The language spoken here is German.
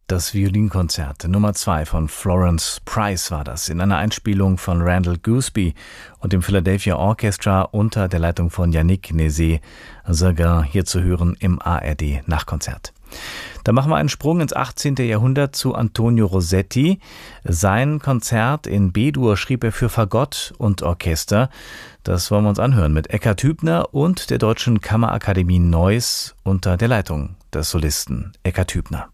Das Violinkonzert Nummer 2 von Florence Price war das, in einer Einspielung von Randall Gooseby und dem Philadelphia Orchestra unter der Leitung von Yannick Nézet-Séguin, hier zu hören im ARD-Nachkonzert. Da machen wir einen Sprung ins 18. Jahrhundert zu Antonio Rossetti. Sein Konzert in B-Dur schrieb er für Fagott und Orchester. Das wollen wir uns anhören mit Eckhard Hübner und der Deutschen Kammerakademie Neuss unter der Leitung des Solisten Eckhard Hübner.